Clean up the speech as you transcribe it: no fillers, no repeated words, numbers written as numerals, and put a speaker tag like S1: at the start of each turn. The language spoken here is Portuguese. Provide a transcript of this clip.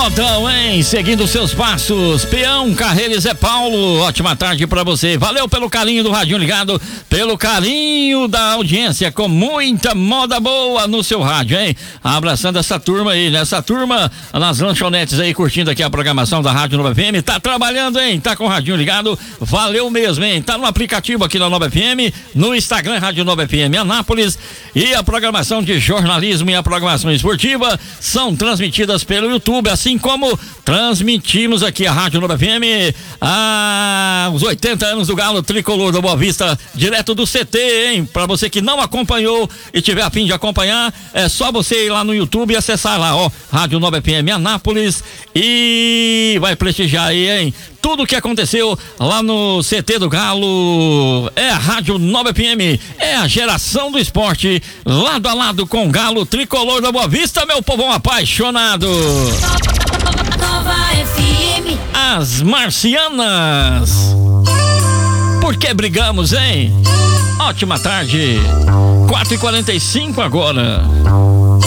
S1: modão, hein? Seguindo seus passos, peão, Carreira e Zé Paulo, ótima tarde pra você. Valeu pelo carinho do radinho ligado, pelo carinho da audiência, com muita moda boa no seu rádio, hein? Abraçando essa turma aí, né? Essa turma nas lanchonetes aí, curtindo aqui a programação da Rádio Nova FM, tá trabalhando, hein? Tá com o radinho ligado, valeu mesmo, hein? Tá no aplicativo aqui da Nova FM, no Instagram Rádio Nova FM Anápolis, e a programação de jornalismo e a programação esportiva são transmitidas pelo YouTube, assim como transmitimos aqui a Rádio Nova FM os 80 anos do Galo Tricolor da Boa Vista, direto do CT, hein? Pra você que não acompanhou e tiver a fim de acompanhar, é só você ir lá no YouTube e acessar lá, ó, Rádio Nova FM Anápolis, e vai prestigiar aí, hein? Tudo que aconteceu lá no CT do Galo é a Rádio Nova FM, é a geração do esporte, lado a lado com o Galo Tricolor da Boa Vista, meu povão apaixonado.
S2: Nova FM.
S1: As Marcianas. Por que brigamos, hein? Ótima tarde. 4h45 agora.